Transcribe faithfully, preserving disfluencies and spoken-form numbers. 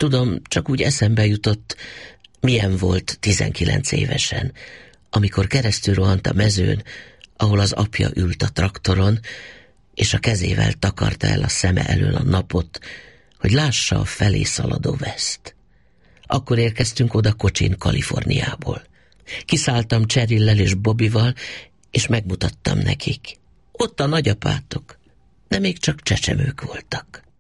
tudom, csak úgy eszembe jutott, milyen volt tizenkilenc évesen, amikor keresztül rohant a mezőn, ahol az apja ült a traktoron, és a kezével takarta el a szeme elől a napot, hogy lássa a felé szaladó West. Akkor érkeztünk oda kocsin Kaliforniából. Kiszálltam Cherryllel és Bobbyval, és megmutattam nekik. Ott a nagyapátok, de még csak csecsemők voltak.